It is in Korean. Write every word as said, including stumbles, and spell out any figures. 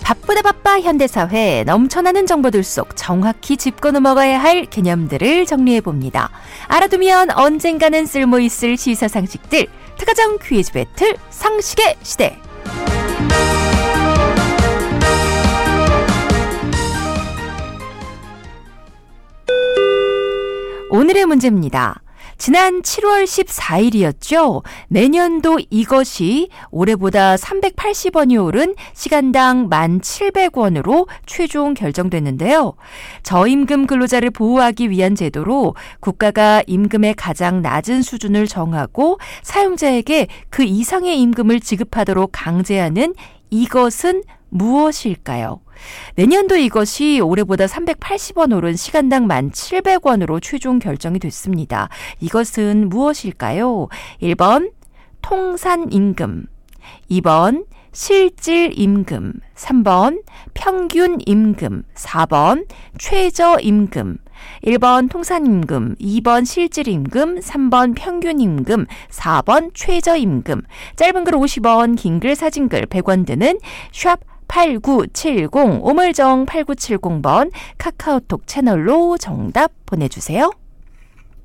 바쁘다 바빠 현대사회 넘쳐나는 정보들 속 정확히 짚고 넘어가야 할 개념들을 정리해봅니다. 알아두면 언젠가는 쓸모있을 시사상식들, 특가정 퀴즈 배틀 상식의 시대. 오늘의 문제입니다. 지난 칠월 십사일이었죠. 내년도 이것이 올해보다 삼백팔십 원이 오른 시간당 만 칠백 원으로 최종 결정됐는데요. 저임금 근로자를 보호하기 위한 제도로 국가가 임금의 가장 낮은 수준을 정하고 사용자에게 그 이상의 임금을 지급하도록 강제하는 이것은 무엇일까요? 내년도 이것이 올해보다 삼백팔십 원 오른 시간당 만 칠백 원으로 최종 결정이 됐습니다. 이것은 무엇일까요? 일 번 통산임금, 이 번 실질임금, 삼 번 평균임금, 사 번 최저임금. 일 번 통산임금, 이 번 실질임금, 삼 번 평균임금, 사 번 최저임금. 짧은 글 오십 원, 긴 글 사진글 백 원 드는 샵 팔구칠공, 오물정 팔구칠공 번 카카오톡 채널로 정답 보내주세요.